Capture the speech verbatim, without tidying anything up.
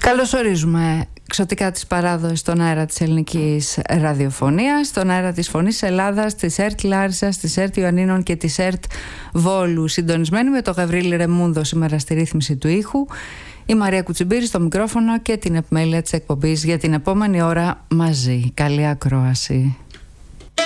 Καλώς ορίζουμε ξωτικά της παράδοσης στον αέρα της ελληνικής ραδιοφωνίας, στον αέρα της Φωνής Ελλάδας, της ΕΡΤ Λάρισσας, της ΕΡΤ Ιωαννίνων και της ΕΡΤ Βόλου. Συντονισμένοι με τον Γαβρίλη Ρεμούνδο σήμερα στη ρύθμιση του ήχου, η Μαρία Κουτσιμπήρη στο μικρόφωνο και την επιμέλεια της εκπομπής για την επόμενη ώρα μαζί. Καλή ακρόαση.